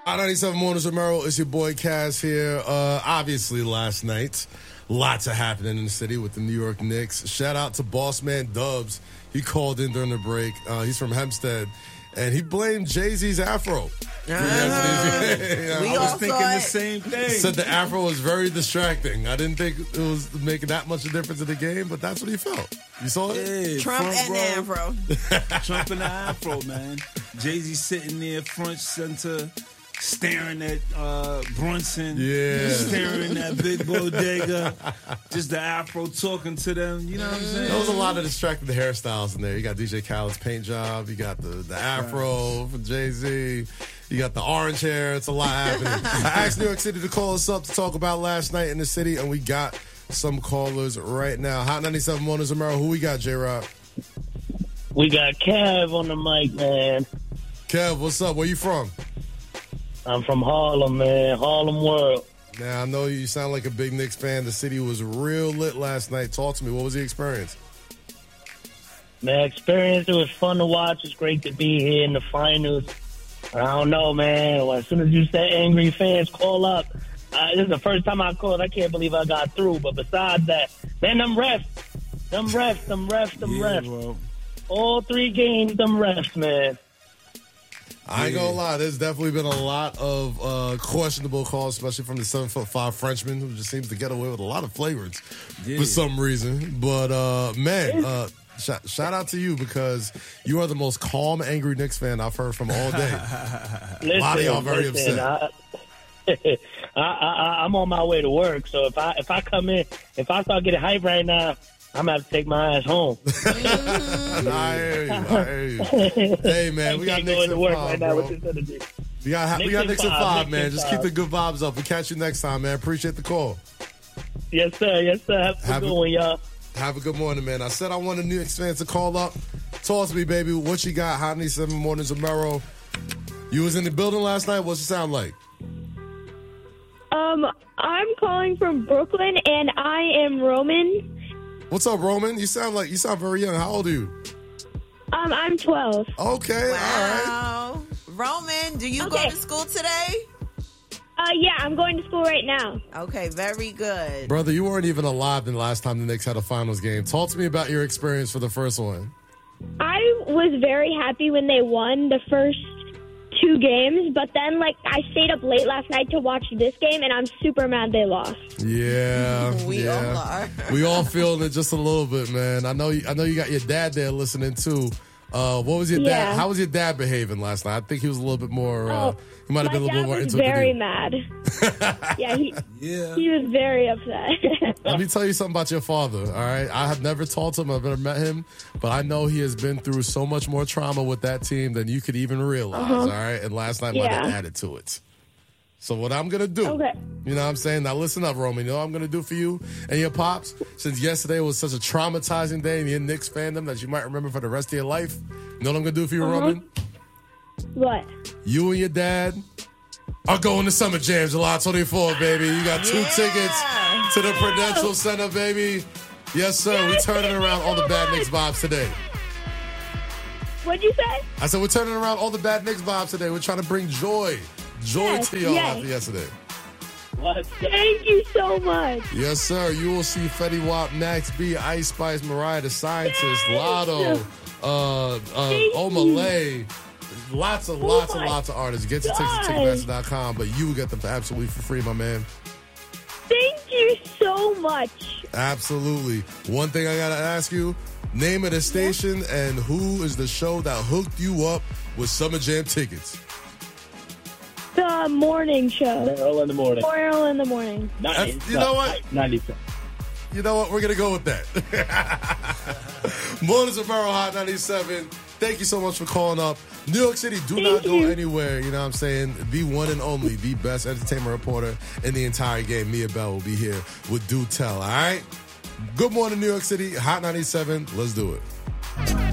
Hot 97 Mornings with Merrill. It's your boy Kaz here. Obviously, last night, lots of happening in the city with the New York Knicks. Shout out to boss man Dubs. He called in during the break. He's from Hempstead. And he blamed Jay-Z's afro. We all thinking the same thing. Said the afro was very distracting. I didn't think it was making that much of a difference in the game, but that's what he felt. You saw it? Yeah, Trump and the afro. Trump and the afro, man. Jay-Z sitting there front center, staring at Brunson, staring at Big Bodega, just the afro talking to them. You know what I'm saying? There was a lot of distracting hairstyles in there. You got DJ Khaled's paint job. You got the afro from Jay-Z. You got the orange hair. It's a lot happening. I asked New York City to call us up to talk about last night in the city, and we got some callers right now. Hot 97 Mornings of Merrill. Who we got, J-Rock? We got Kev on the mic, man. Kev, what's up? Where you from? I'm from Harlem, man. Harlem World. Now, I know you sound like a big Knicks fan. The city was real lit last night. Talk to me. What was the experience? Man, it was fun to watch. It's great to be here in the finals. I don't know, man. Well, as soon as you said angry fans call up, this is the first time I called. I can't believe I got through. But besides that, man, them refs. Bro. All 3 games, them refs, man. I ain't gonna lie, there's definitely been a lot of questionable calls, especially from the 7'5" Frenchman, who just seems to get away with a lot of flagrants for some reason. But man, shout out to you, because you are the most calm, angry Knicks fan I've heard from all day. Listen, a lot of y'all very upset. I'm on my way to work, so if I come in, if I start getting hype right now, I'm going to have to take my ass home. I hear you. Hey, man, we got Knicks at 5, right now with this energy. We got Knicks at 5, man. Just keep the good vibes up. We'll catch you next time, man. Appreciate the call. Yes, sir. Have a good one, y'all. Have a good morning, man. I said I wanted New Knicks fans to call up. Talk to me, baby. What you got? Hot 97 Mornings of Merrill. You was in the building last night. What's it sound like? I'm calling from Brooklyn, and I am Roman. What's up, Roman? You sound very young. How old are you? I'm 12. Okay, Wow. all right. Roman, do you go to school today? Yeah, I'm going to school right now. Okay, very good. Brother, you weren't even alive the last time the Knicks had a finals game. Talk to me about your experience for the first one. I was very happy when they won the first 2 games, but then, I stayed up late last night to watch this game, and I'm super mad they lost. Yeah. We all are. We all feeling it just a little bit, man. I know you got your dad there listening, too. What was your dad? How was your dad behaving last night? I think he was a little bit more, he might have been a little bit more into it. Very mad. He was very upset. Let me tell you something about your father, all right? I have never talked to him. I've never met him, but I know he has been through so much more trauma with that team than you could even realize, all right? And last night might have added to it. So what I'm going to do, you know what I'm saying? Now listen up, Roman. You know what I'm going to do for you and your pops? Since yesterday was such a traumatizing day in your Knicks fandom that you might remember for the rest of your life, you know what I'm going to do for you, Roman? What? You and your dad are going to Summer Jam July 24th, baby. You got 2 tickets to the Prudential Center, baby. Yes, sir. We're turning around all the bad Knicks vibes today. What'd you say? I said we're turning around all the bad Knicks vibes today. We're trying to bring joy to y'all after yesterday. Thank you so much. Yes, sir. You will see Fetty Wap, Max B, Ice Spice, Mariah the Scientist, Lotto, Omalay. Lots of artists. Get your tickets at Ticketmaster.com, but you will get them absolutely for free, my man. Thank you so much. Absolutely. One thing I got to ask you, name of the station and who is the show that hooked you up with Summer Jam tickets? The morning show. Merrill in the morning. Merrill in the morning. You know what? 90%. You know what? We're going to go with that. Mornings of Merrill, Hot 97. Thank you so much for calling up. New York City, do not go anywhere. You know what I'm saying? The one and only, the best entertainment reporter in the entire game, Mia Bell, will be here with Do Tell, all right? Good morning, New York City. Hot 97. Let's do it.